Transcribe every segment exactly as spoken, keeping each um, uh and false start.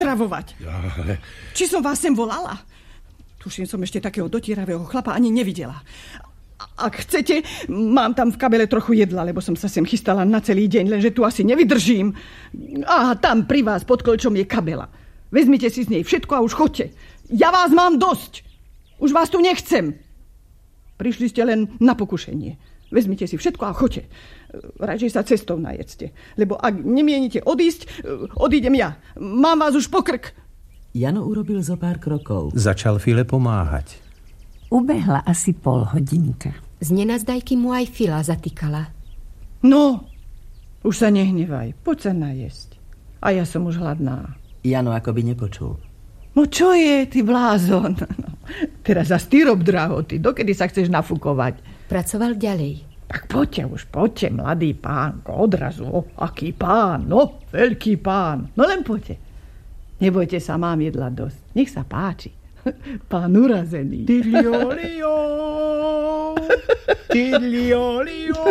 Travovať. Ale... Či som vás sem volala? Tuším, som ešte takého dotieravého chlapa ani nevidela. Ak chcete, mám tam v kabele trochu jedla, lebo som sa sem chystala na celý deň, lenže tu asi nevydržím. Aha, tam pri vás pod kolčom je kabela. Vezmite si z nej všetko a už chodte. Ja vás mám dosť. Už vás tu nechcem. Prišli ste len na pokušenie. Vezmite si všetko a chodte. Radšej sa cestou najedzte. Lebo ak nemienite odísť, odídem ja. Mám vás už po krk. Jano urobil zo pár krokov. Začal File pomáhať. Ubehla asi pol hodinka. Z nenazdajky mu aj Fila zatýkala. No, už sa nehnevaj. Poď sa najesť. A ja som už hladná. Jano akoby nepočul. No čo je, ty blázon? No, teraz zas ty rob drahoty. Dokedy sa chceš nafúkovať? Pracoval ďalej. Tak poďte už, poďte, mladý pánko, odrazu. O, aký pán, no, veľký pán. No len poďte. Nebojte sa, mám jedla dosť. Nech sa páči. Pán urazený. Tidliolio, tidliolio,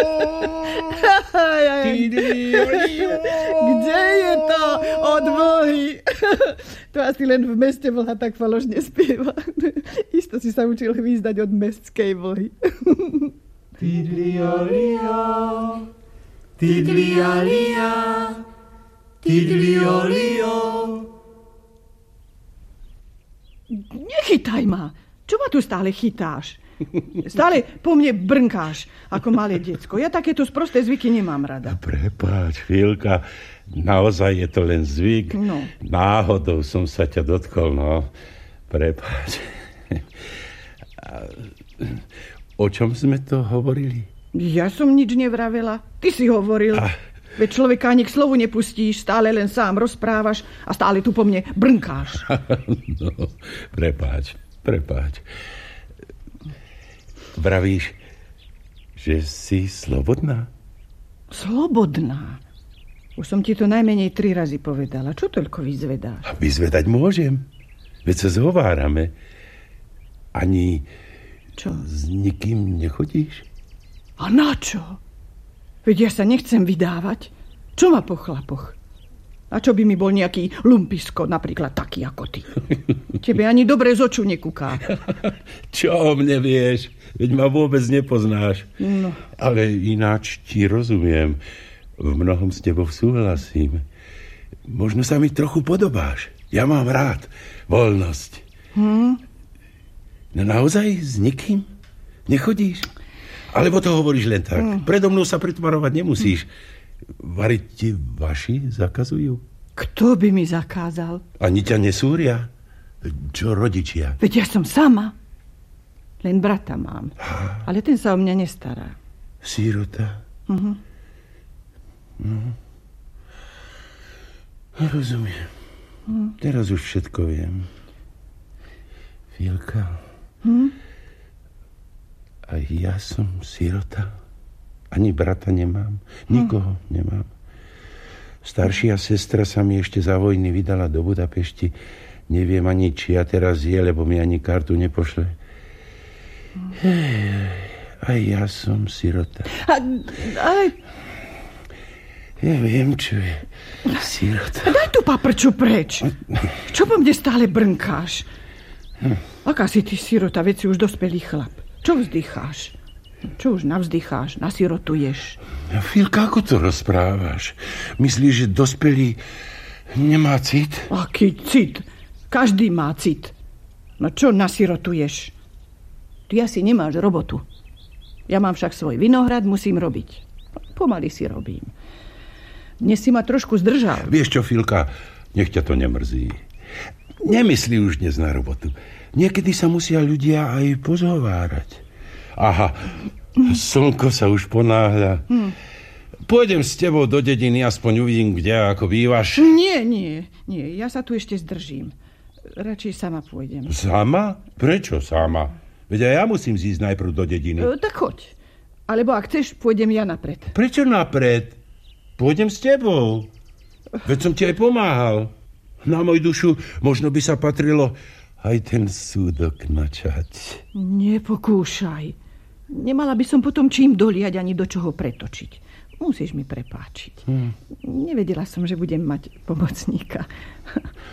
tidliolio. Kde je to od vlhy? To asi len v meste vlha tak falošne spieva. Isto si sa učil hvízdať od mestskej vlhy. Tidliolio, tidlialia, tidliolio. Nechytaj ma. Čo ma tu stále chytáš? Stále po mne brnkáš, ako malé decko. Ja takéto sprosté zvyky nemám rada. Prepáč, Filka, naozaj je to len zvyk. No. Náhodou som sa ťa dotkol, no. Prepáč. O čom sme to hovorili? Ja som nič nevravela. Ty si hovoril. Ah. Veď človeka ani k slovu nepustíš, stále len sám rozprávaš a stále tu po mne brnkáš. No, prepáč, prepáč. Vravíš, že si slobodná? Slobodná? Už som ti to najmenej tri razy povedala. Čo toľko vyzvedáš? A vyzvedať môžem. Veď sa zhovárame. Ani čo? S nikým nechodíš? A na čo? Veď ja sa nechcem vydávať. Čo ma po chlapoch? A čo by mi bol nejaký lumpisko, napríklad taký ako ty? Tebe ani dobre z oču nekúká. Čo o mne vieš? Veď ma vôbec nepoznáš. No. Ale ináč ti rozumiem. V mnohom s tebou súhlasím. Možno sa mi trochu podobáš. Ja mám rád voľnosť. Hm? No naozaj s nikým nechodíš? Alebo to hovoríš len tak? Mm. Predo mnou sa pretvarovať nemusíš. Variť ti vaši zakazujú? Kto by mi zakázal? Ani ťa nesúria? Čo rodičia? Veď ja som sama. Len brata mám. Ale ten sa o mňa nestará. Sírota? Uh-huh. No. Rozumiem. Uh. Teraz už všetko viem. Filka. Hm? A ja som sirota. Ani brata nemám. Nikoho hm. nemám. Staršia sestra sa mi ešte za vojny vydala do Budapešti. Neviem ani, či ja teraz je, lebo mi ani kartu nepošle. Hm. A ja som sirota. A, ale... Ja viem, čo je sirota. Daj tu paprču preč. Čo po mne stále brnkáš? Hm. Aká si ty sirota, veď si už dospelý chlap. Čo vzdycháš? Čo už navzdycháš, nasirotuješ? Filka, ako to rozprávaš? Myslíš, že dospelý nemá cit? Aký cit? Každý má cit. No čo nasirotuješ? Ty asi nemáš robotu. Ja mám však svoj vinohrad, musím robiť. Pomaly si robím. Dnes si ma trošku zdržal. Vieš čo, Filka, nech ťa to nemrzí. Nemyslí už dnes na robotu. Niekedy sa musia ľudia aj pozhovárať. Aha, slnko sa už ponáhľa. Hm. Pôjdem s tebou do dediny, aspoň uvidím, kde a ako bývaš. Nie, nie, nie, ja sa tu ešte zdržím. Radšej sama pôjdem. Sama? Prečo sama? Veď aj ja musím zísť najprv do dediny. E, tak choď. Alebo ak chceš, pôjdem ja napred. Prečo napred? Pôjdem s tebou. Veď som ti aj pomáhal. Na moju dušu možno by sa patrilo aj ten súdok načať. Nepokúšaj. Nemala by som potom čím doliať ani do čoho pretočiť. Musíš mi prepáčiť. Hmm. Nevedela som, že budem mať pomocníka.